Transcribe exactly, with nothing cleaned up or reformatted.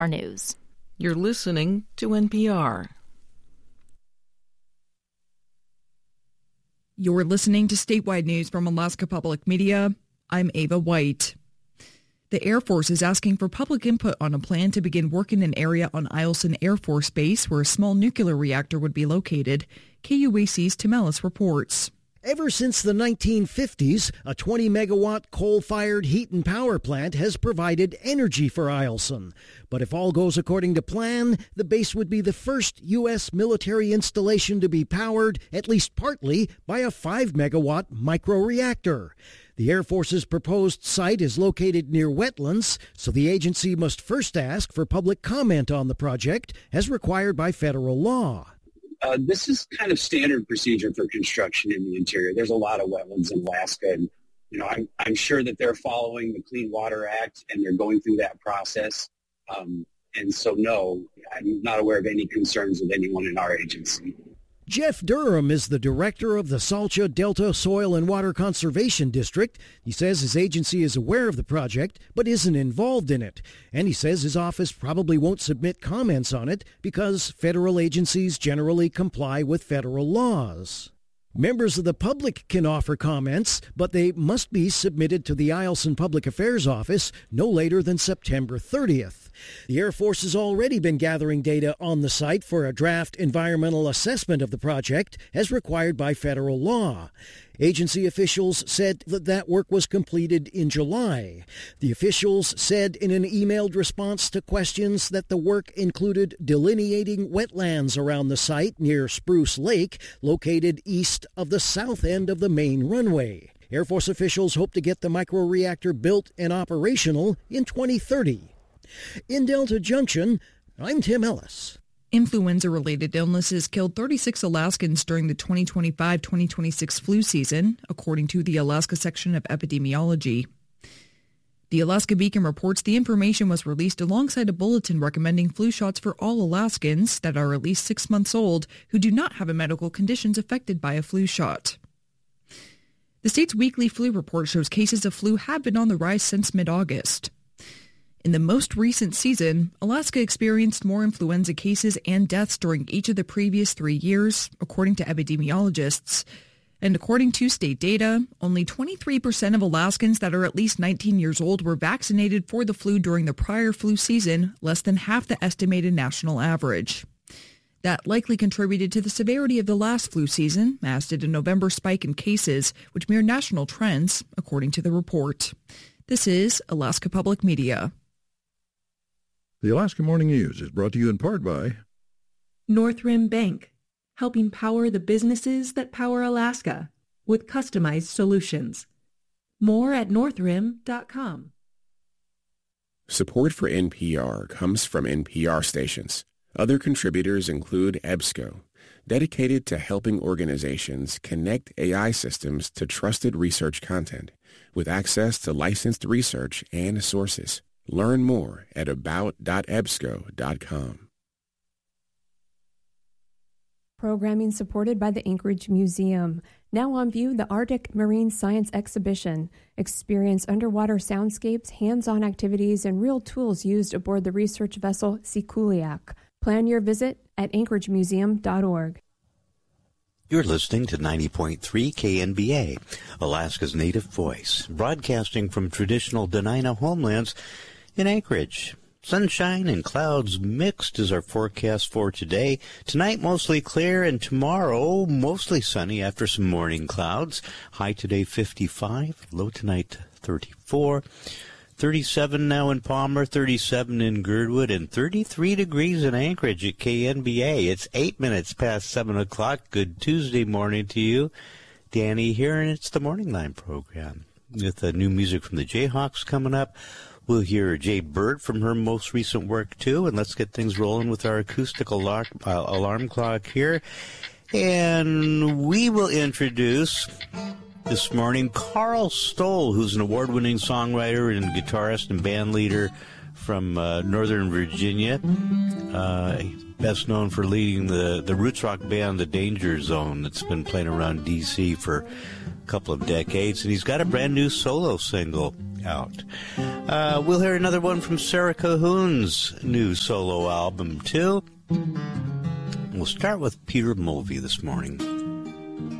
Our news. You're listening to N P R. You're listening to statewide news from Alaska Public Media. I'm Ava White. The Air Force is asking for public input on a plan to begin work in an area on Eielson Air Force Base where a small nuclear reactor would be located. K U A C's Tim Ellis reports. Ever since the nineteen fifties, a twenty megawatt coal-fired heat and power plant has provided energy for Eielson. But if all goes according to plan, the base would be the first U S military installation to be powered, at least partly, by a five megawatt microreactor. The Air Force's proposed site is located near wetlands, so the agency must first ask for public comment on the project, as required by federal law. Uh, this is kind of standard procedure for construction in the interior. There's a lot of wetlands in Alaska, and you know, I'm, I'm sure that they're following the Clean Water Act and they're going through that process. Um, and so, no, I'm not aware of any concerns with anyone in our agency. Jeff Durham is the director of the Salcha Delta Soil and Water Conservation District. He says his agency is aware of the project, but isn't involved in it. And he says his office probably won't submit comments on it because federal agencies generally comply with federal laws. Members of the public can offer comments, but they must be submitted to the Eielson Public Affairs Office no later than September thirtieth. The Air Force has already been gathering data on the site for a draft environmental assessment of the project as required by federal law. Agency officials said that that work was completed in July. The officials said in an emailed response to questions that the work included delineating wetlands around the site near Spruce Lake, located east of the south end of the main runway. Air Force officials hope to get the microreactor built and operational in twenty thirty. In Delta Junction, I'm Tim Ellis. Influenza-related illnesses killed thirty-six Alaskans during the twenty twenty-five twenty twenty-six flu season, according to the Alaska section of epidemiology. The Alaska Beacon reports the information was released alongside a bulletin recommending flu shots for all Alaskans that are at least six months old who do not have a medical conditions affected by a flu shot. The state's weekly flu report shows cases of flu have been on the rise since mid-August. In the most recent season, Alaska experienced more influenza cases and deaths during each of the previous three years, according to epidemiologists. And according to state data, only twenty-three percent of Alaskans that are at least nineteen years old were vaccinated for the flu during the prior flu season, less than half the estimated national average. That likely contributed to the severity of the last flu season, as did a November spike in cases, which mirror national trends, according to the report. This is Alaska Public Media. The Alaska Morning News is brought to you in part by Northrim Bank, helping power the businesses that power Alaska with customized solutions. More at northrim dot com. Support for N P R comes from N P R stations. Other contributors include EBSCO, dedicated to helping organizations connect A I systems to trusted research content with access to licensed research and sources. Learn more at about dot ebsco dot com. Programming supported by the Anchorage Museum. Now on view, the Arctic Marine Science Exhibition. Experience underwater soundscapes, hands-on activities, and real tools used aboard the research vessel Sikuliaq. Plan your visit at anchorage museum dot org. You're listening to ninety point three K N B A, Alaska's native voice, broadcasting from traditional Dena'ina homelands in Anchorage. Sunshine and clouds mixed is our forecast for today. Tonight, mostly clear, and tomorrow, mostly sunny after some morning clouds. High today, fifty-five. Low tonight, thirty-four. thirty-seven now in Palmer, thirty-seven in Girdwood, and thirty-three degrees in Anchorage at K N B A. It's eight minutes past seven o'clock. Good Tuesday morning to you. Danny here, and it's the Morning Line program. With the new music from the Jayhawks coming up. We'll hear Jay Bird from her most recent work, too, and let's get things rolling with our acoustic alarm, uh, alarm clock here. And we will introduce this morning Carl Stoll, who's an award-winning songwriter and guitarist and band leader from uh, Northern Virginia. Uh, best known for leading the, the roots rock band The Danger Zone that's been playing around D C for a couple of decades. And he's got a brand new solo single out. Uh, we'll hear another one from Sarah Cahoon's new solo album, too. We'll start with Peter Mulvey this morning.